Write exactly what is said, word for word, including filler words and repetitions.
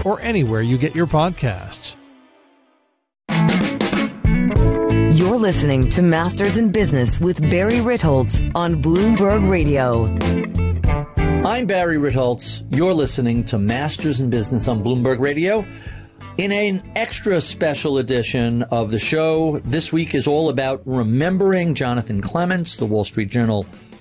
or anywhere you get your podcasts. You're listening to Masters in Business with Barry Ritholtz on Bloomberg Radio. I'm Barry Ritholtz. You're listening to Masters in Business on Bloomberg Radio. In an extra special edition of the show, this week is all about remembering Jonathan Clements, the Wall Street Journal